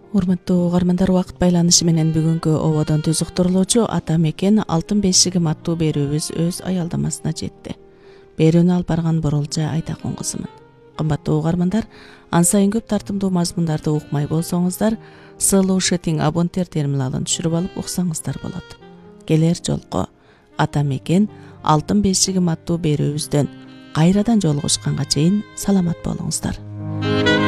Урматтуу угармандар, убакыт байланышы менен бүгүнкү ободон түз уктурулуучу Ата мекен алтын бешигим аттуу берүүбүз өз аялдамасына жетти. Берүүнү алып барган Боролжа Айтакун кызымын. Кымбаттуу угармандар, ан сайын көп тартымдуу мазмундарды укмай болсоңуздар, СЛУ Шетиң абонттер терминалын түшүрүп алып уксаңыздар болот. Келер жолку Ата мекен алтын бешигим аттуу берүүбүздөн кайрадан жолугушканга чейин саламат болуңуздар.